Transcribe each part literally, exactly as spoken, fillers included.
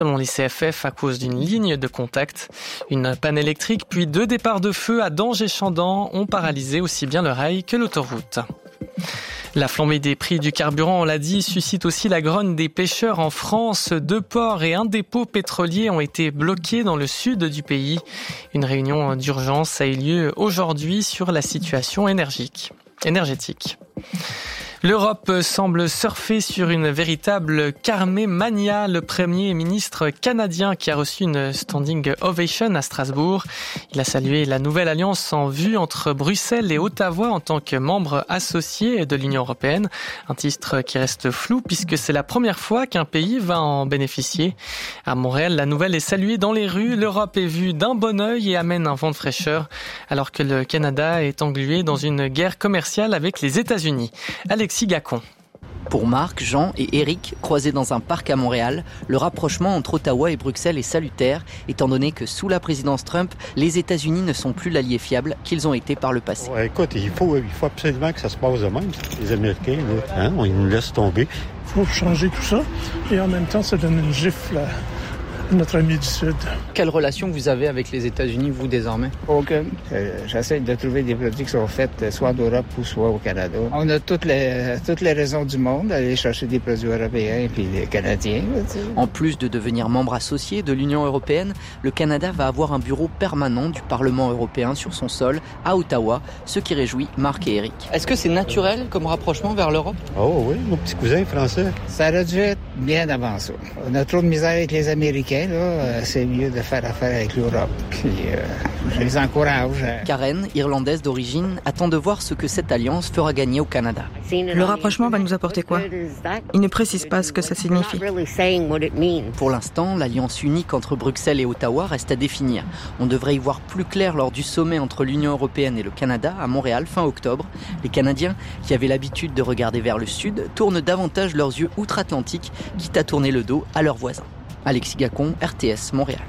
selon les C F F à cause d'une ligne de contact. Une panne électrique puis deux départs de feu à Dange et Chandan ont paralysé aussi bien le rail que l'autoroute. La flambée des prix du carburant, on l'a dit, suscite aussi la grogne des pêcheurs en France. Deux ports et un dépôt pétrolier ont été bloqués dans le sud du pays. Une réunion d'urgence a eu lieu aujourd'hui sur la situation énergique, énergétique. L'Europe semble surfer sur une véritable carmé mania. Le Premier ministre canadien qui a reçu une standing ovation à Strasbourg. Il a salué la nouvelle alliance en vue entre Bruxelles et Ottawa en tant que membre associé de l'Union européenne. Un titre qui reste flou puisque c'est la première fois qu'un pays va en bénéficier. À Montréal, la nouvelle est saluée dans les rues. L'Europe est vue d'un bon œil et amène un vent de fraîcheur alors que le Canada est englué dans une guerre commerciale avec les États-Unis. Alex Gacon. Pour Marc, Jean et Eric, croisés dans un parc à Montréal, le rapprochement entre Ottawa et Bruxelles est salutaire, étant donné que sous la présidence Trump, les États-Unis ne sont plus l'allié fiable qu'ils ont été par le passé. Ouais, écoute, il faut, il faut absolument que ça se passe de même. Les Américains, là, hein, ils nous laissent tomber. Il faut changer tout ça et en même temps, ça donne une gifle à notre ami du Sud. Quelle relation vous avez avec les États-Unis, vous, désormais? Aucune. Euh, j'essaie de trouver des produits qui sont faits soit d'Europe ou soit au Canada. On a toutes les, toutes les raisons du monde d'aller chercher des produits européens et puis des Canadiens. Là, en plus de devenir membre associé de l'Union européenne, le Canada va avoir un bureau permanent du Parlement européen sur son sol, à Ottawa, ce qui réjouit Marc et Eric. Est-ce que c'est naturel comme rapprochement vers l'Europe? Oh oui, nos petits cousins français. Ça aurait dû être bien avant ça. On a trop de misère avec les Américains. Là, c'est mieux de faire affaire avec l'Europe. Puis, euh, je les encourage. Karen, irlandaise d'origine, attend de voir ce que cette alliance fera gagner au Canada. Le rapprochement va nous apporter quoi? Il ne précise pas ce que ça signifie. Pour l'instant, l'alliance unique entre Bruxelles et Ottawa reste à définir. On devrait y voir plus clair lors du sommet entre l'Union européenne et le Canada à Montréal fin octobre. Les Canadiens, qui avaient l'habitude de regarder vers le sud, tournent davantage leurs yeux outre-Atlantique, quitte à tourner le dos à leurs voisins. Alexis Gacon, R T S, Montréal.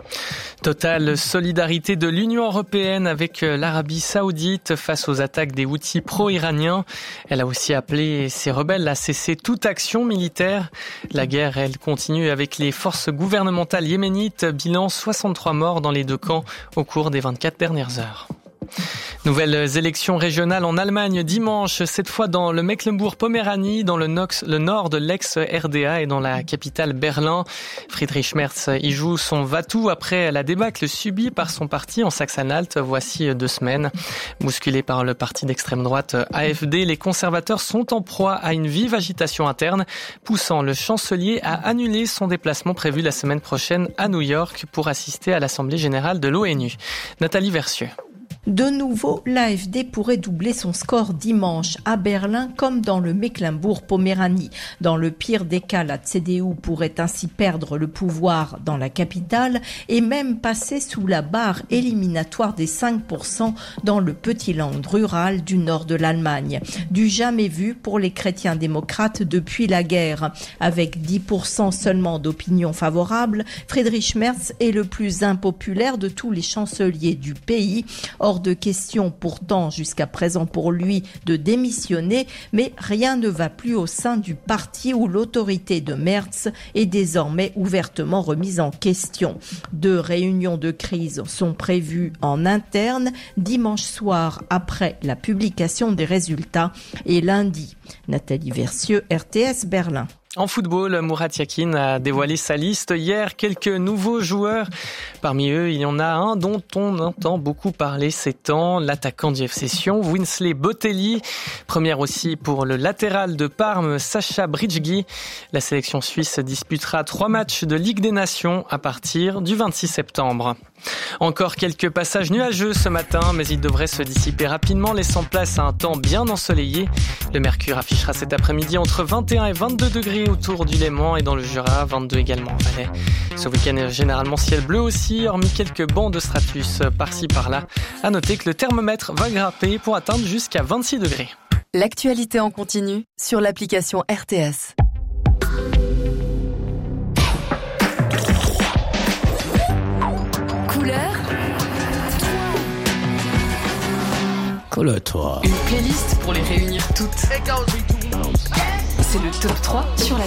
Totale solidarité de l'Union européenne avec l'Arabie saoudite face aux attaques des Houthis pro-iraniens. Elle a aussi appelé ses rebelles à cesser toute action militaire. La guerre, elle continue avec les forces gouvernementales yéménites. Bilan soixante-trois morts dans les deux camps au cours des vingt-quatre dernières heures. Nouvelles élections régionales en Allemagne dimanche, cette fois dans le Mecklembourg-Poméranie, dans le, Nox, le nord de l'ex-R D A et dans la capitale Berlin. Friedrich Merz y joue son va-tout après la débâcle subie par son parti en Saxe-Anhalt voici deux semaines. Bousculés par le parti d'extrême droite A F D, les conservateurs sont en proie à une vive agitation interne, poussant le chancelier à annuler son déplacement prévu la semaine prochaine à New York pour assister à l'Assemblée générale de l'ONU. Nathalie Versieux. De nouveau, l'A F D pourrait doubler son score dimanche à Berlin comme dans le Mecklembourg-Poméranie. Dans le pire des cas, la C D U pourrait ainsi perdre le pouvoir dans la capitale et même passer sous la barre éliminatoire des cinq pour cent dans le petit land rural du nord de l'Allemagne. Du jamais vu pour les chrétiens démocrates depuis la guerre. Avec dix pour cent seulement d'opinion favorable, Friedrich Merz est le plus impopulaire de tous les chanceliers du pays. Hors de question pourtant jusqu'à présent pour lui de démissionner, mais rien ne va plus au sein du parti où l'autorité de Merz est désormais ouvertement remise en question. Deux réunions de crise sont prévues en interne, dimanche soir après la publication des résultats et lundi. Nathalie Versieux, R T S Berlin. En football, Murat Yakin a dévoilé sa liste hier. Quelques nouveaux joueurs. Parmi eux, il y en a un dont on entend beaucoup parler ces temps, l'attaquant du F C Sion, Winsley Botelli. Première aussi pour le latéral de Parme, Sacha Bridggi. La sélection suisse disputera trois matchs de Ligue des Nations à partir du vingt-six septembre. Encore quelques passages nuageux ce matin, mais ils devraient se dissiper rapidement, laissant place à un temps bien ensoleillé. Le mercure affichera cet après-midi entre vingt et un et vingt-deux degrés autour du Léman et dans le Jura, vingt-deux également en Valais. Ce week-end, généralement ciel bleu aussi, hormis quelques bancs de stratus par-ci par-là. À noter que le thermomètre va grimper pour atteindre jusqu'à vingt-six degrés. L'actualité en continu sur l'application R T S. Colle-toi. Une playlist pour les réunir toutes. C'est le top trois sur la